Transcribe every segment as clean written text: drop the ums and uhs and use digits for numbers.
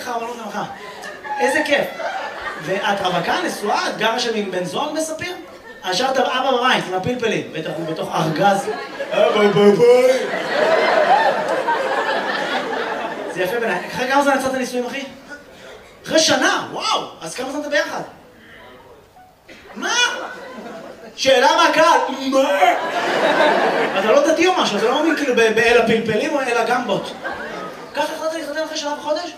ככה, אמרנו לך, איזה כיף. ואת רווקה, נשואה, את גרה שם עם בן זוג בספיר? השארת אבא בבית עם הפלפלים, בטח הוא בתוך ארגז. אבא בבית. זה יפה בעיניי. אחרי כמה זמן יצאת נישואים, אחי? אחרי שנה, וואו, אז כמה זמן אתה ביחד? מה? שאלה מהקהל, מה? אתה לא דתי או משהו, אתה לא מאמין כאילו באל הפלפלים או אל הגמבות. ככה החלטת להתחתן אחרי שנה וחודש?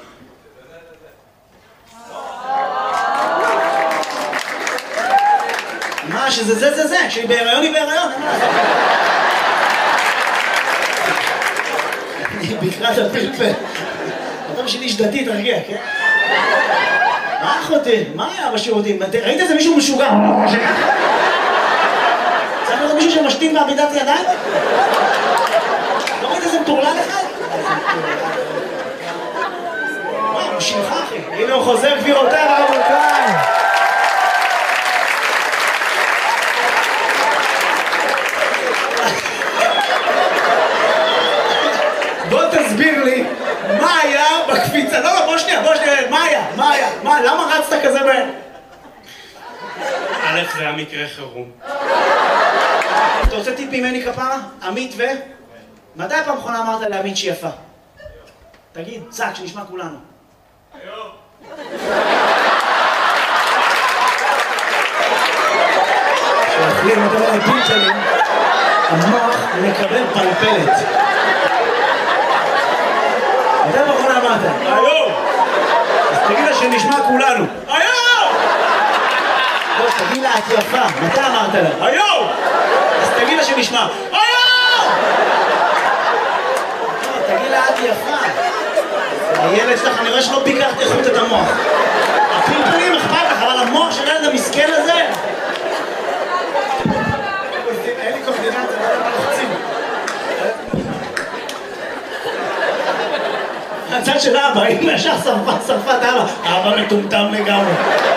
מה, שזה זה, כשהיא בהיריון היא בהיריון, אין מה לעשות. אני בקרת הפלפל. אתה בשביל איש דתי, תרגיע, כן? מה אחותי? מה היה בשירותים? ראית איזה מישהו משוגע? צריך לראות מישהו שמשתין בעמידת ידיים? לא ראית איזה מטורלל אחד? וואי, הוא שלך אחי. הנה הוא חוזר גבירותיי ורבותיי. בוא תסביר לי מה היה בקפיצה. לא, בוא שנייה, מה היה? למה רצת כזה מהר? א', זה היה מקרה חירום. אתה רוצה טיפ ממני כפרה? עמית ו? מתי הפעם האחרונה אמרת לעמית שהיא יפה? תגיד, צעק, שנשמע כולנו. היום. כשאוכלים את הלפים שלי, המוח מקבל פלפלת. מתי הפעם האחרונה אמרת? היום! אז תגיד לה שנשמע כולנו. היום! לא, תגיד לה, את יפה. מתי אמרת לה? היום! אז תגיד לה שנשמע. היום! תגיד לה, את יפה. הילד שלך, אני רואה שלא ביקרת איכות את המוח. הפלפלים אכפת לך, אבל המוח של הילד המסכן הזה... אין לי קורדינציה, לא יודע מה לחוצים. הצד של אבא, אם ישר שרפת אבא מטומטם לגמרי.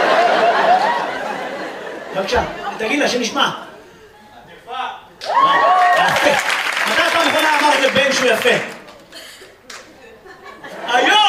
בבקשה, תגיד לה שנשמע. את יפה. מתי פעם אחרונה אמרת לבן שהוא יפה? היום!